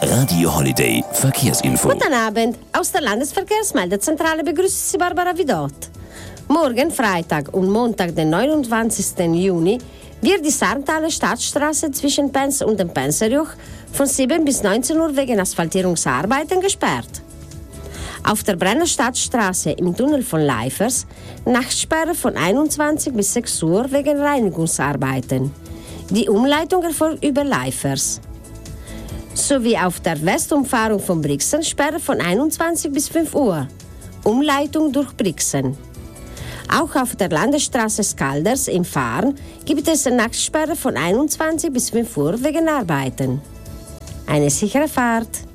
Radio Holiday Verkehrsinfo. Guten Abend. Aus der Landesverkehrsmeldezentrale begrüßt Sie Barbara Vidot. Morgen, Freitag und Montag, den 29. Juni, wird die Sarntaler Stadtstraße zwischen Pens und dem Penserjoch von 7 bis 19 Uhr wegen Asphaltierungsarbeiten gesperrt. Auf der Brenner Stadtstraße im Tunnel von Leifers Nachtsperre von 21 bis 6 Uhr wegen Reinigungsarbeiten. Die Umleitung erfolgt über Leifers. Sowie auf der Westumfahrung von Brixen Sperre von 21 bis 5 Uhr. Umleitung durch Brixen. Auch auf der Landesstraße Skalders im Fahren gibt es eine Nachtsperre von 21 bis 5 Uhr wegen Arbeiten. Eine sichere Fahrt.